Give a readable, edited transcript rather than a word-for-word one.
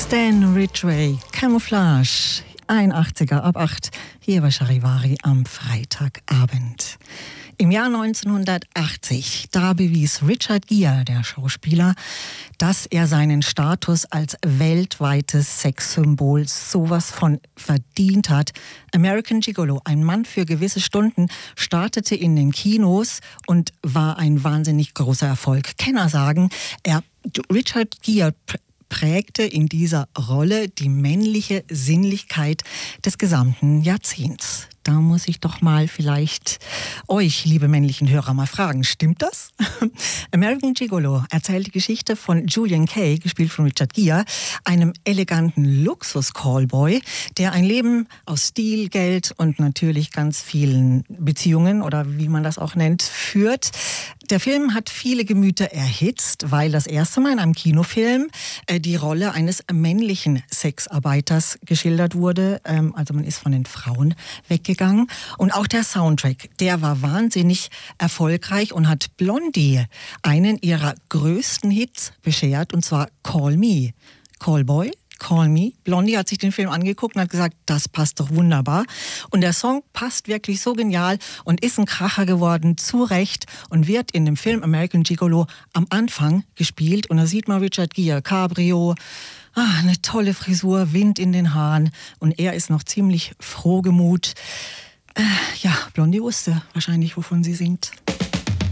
Stan Ridgway, Camouflage, ein 80er ab 8, hier bei Charivari am Freitagabend. Im Jahr 1980, da bewies Richard Gere, der Schauspieler, dass er seinen Status als weltweites Sexsymbol sowas von verdient hat. American Gigolo, ein Mann für gewisse Stunden, startete in den Kinos und war ein wahnsinnig großer Erfolg. Kenner sagen, Richard Gere prägte in dieser Rolle die männliche Sinnlichkeit des gesamten Jahrzehnts. Da muss ich doch mal vielleicht euch, liebe männlichen Hörer, mal fragen, stimmt das? American Gigolo erzählt die Geschichte von Julian Kay, gespielt von Richard Gere, einem eleganten Luxus-Callboy, der ein Leben aus Stil, Geld und natürlich ganz vielen Beziehungen oder wie man das auch nennt, führt. Der Film hat viele Gemüter erhitzt, weil das erste Mal in einem Kinofilm die Rolle eines männlichen Sexarbeiters geschildert wurde. Also man ist von den Frauen weggegangen. Und auch der Soundtrack, der war wahnsinnig erfolgreich und hat Blondie einen ihrer größten Hits beschert, und zwar Call Me, Callboy. Call Me. Blondie hat sich den Film angeguckt und hat gesagt, das passt doch wunderbar. Und der Song passt wirklich so genial und ist ein Kracher geworden, zu Recht, und wird in dem Film American Gigolo am Anfang gespielt. Und da sieht man Richard Gere, Cabrio, eine tolle Frisur, Wind in den Haaren, und er ist noch ziemlich frohgemut. Blondie wusste wahrscheinlich, wovon sie singt.